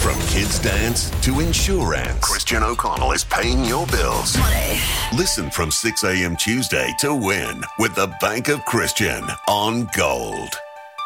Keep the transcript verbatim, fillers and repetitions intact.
From kids' dance to insurance, Christian O'Connell is paying your bills. Money. Listen from six a.m. Tuesday to win with the Bank of Christian on Gold.